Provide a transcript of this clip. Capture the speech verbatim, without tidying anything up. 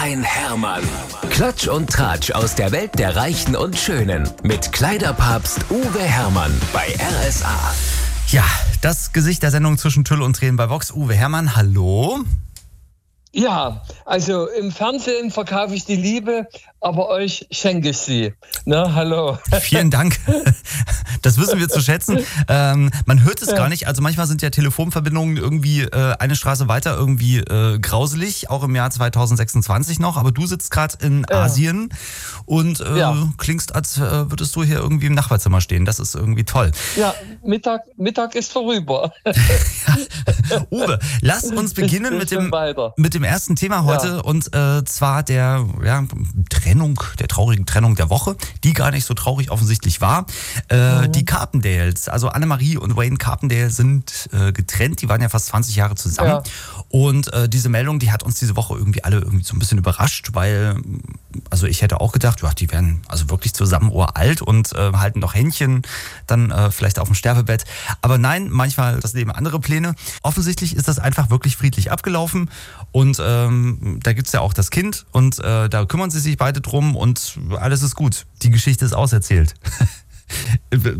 ein Hermann. Klatsch und Tratsch aus der Welt der Reichen und Schönen. Mit Kleiderpapst Uwe Hermann bei R S A. Ja, das Gesicht der Sendung zwischen Tüll und Tränen bei Vox. Uwe Hermann, hallo. Ja, also im Fernsehen verkaufe ich die Liebe, aber euch schenke ich sie. Na, hallo. Vielen Dank. Das wissen wir zu schätzen. Ähm, man hört es ja gar nicht. Also manchmal sind ja Telefonverbindungen irgendwie äh, eine Straße weiter irgendwie äh, grauselig, auch im Jahr zwanzig sechsundzwanzig noch. Aber du sitzt gerade in ja. Asien und äh, ja. klingst, als äh, würdest du hier irgendwie im Nachbarzimmer stehen. Das ist irgendwie toll. Ja, Mittag, Mittag ist vorüber. Ja. Uwe, lass uns beginnen mit dem, mit dem ersten Thema heute ja. und äh, zwar der ja, Trennung, der traurigen Trennung der Woche, die gar nicht so traurig offensichtlich war. Äh, mhm. Die Carpendales, also Annemarie und Wayne Carpendale sind äh, getrennt, die waren ja fast zwanzig Jahre zusammen ja. und äh, diese Meldung, die hat uns diese Woche irgendwie alle irgendwie so ein bisschen überrascht, weil also ich hätte auch gedacht, ja, die werden also wirklich zusammen uralt und äh, halten noch Händchen, dann äh, vielleicht auf dem Sterbebett, aber nein, manchmal das Leben andere Pläne. Offensichtlich ist das einfach wirklich friedlich abgelaufen und ähm, da gibt es ja auch das Kind und äh, da kümmern sie sich beide drum und alles ist gut. Die Geschichte ist auserzählt.